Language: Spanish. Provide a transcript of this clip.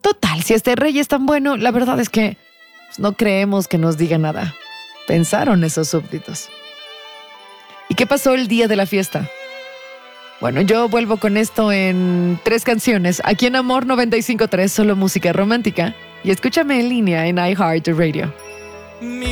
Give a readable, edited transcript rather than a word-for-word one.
Total, si este rey es tan bueno, la verdad es que no creemos que nos diga nada. Pensaron esos súbditos. ¿Y qué pasó el día de la fiesta? Bueno, yo vuelvo con esto en 3 canciones. Aquí en Amor 95.3, solo música romántica. Y escúchame en línea en iHeartRadio.